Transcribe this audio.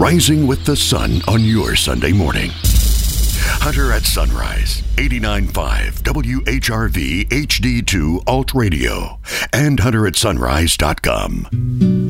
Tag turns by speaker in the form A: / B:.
A: rising with the sun on your Sunday morning. Hunter at Sunrise, 89.5 WHRV HD2 Alt Radio, and hunteratsunrise.com.